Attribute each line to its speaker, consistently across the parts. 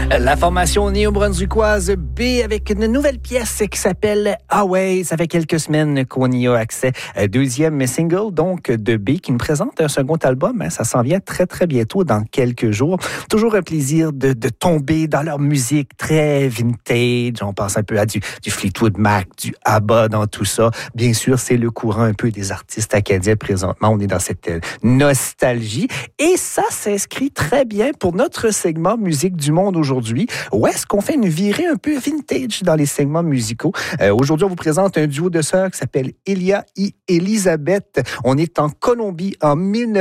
Speaker 1: La formation néo-brunswickoise B avec une nouvelle pièce qui s'appelle Away. Ça fait quelques semaines qu'on y a accès. Deuxième single donc de B qui nous présente un second album. Ça s'en vient très très bientôt dans quelques jours. Toujours un plaisir de tomber dans leur musique très vintage. On pense un peu à du Fleetwood Mac, du ABBA dans tout ça. Bien sûr, c'est le courant un peu des artistes acadiens présentement. On est dans cette nostalgie et ça s'inscrit très bien pour notre segment musique du monde aujourd'hui, où est-ce qu'on fait une virée un peu vintage dans les segments musicaux. Aujourd'hui, on vous présente un duo de sœurs qui s'appelle Elia et Elisabeth. On est en Colombie en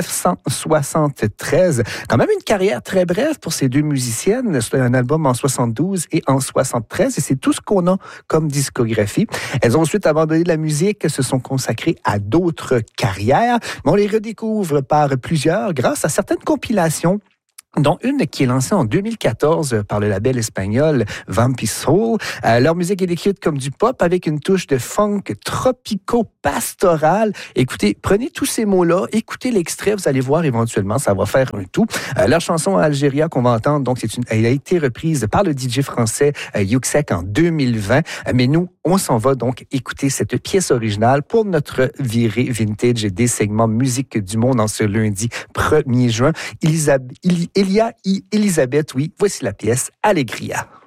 Speaker 1: 1973. Quand même une carrière très brève pour ces deux musiciennes. C'est un album en 72 et en 73 et c'est tout ce qu'on a comme discographie. Elles ont ensuite abandonné la musique, se sont consacrées à d'autres carrières, mais on les redécouvre par plusieurs grâce à certaines compilations, dont une qui est lancée en 2014 par le label espagnol Vampy Soul. Leur musique est décrite comme du pop avec une touche de funk tropico-pastoral. Écoutez, prenez tous ces mots-là, écoutez l'extrait, vous allez voir éventuellement, ça va faire un tout. Leur chanson Algéria qu'on va entendre, donc elle a été reprise par le DJ français Yuxek en 2020. Mais nous, on s'en va donc écouter cette pièce originale pour notre virée vintage des segments musique du monde en ce lundi 1er juin. Elia et Elisabeth, oui, voici la pièce Alegria.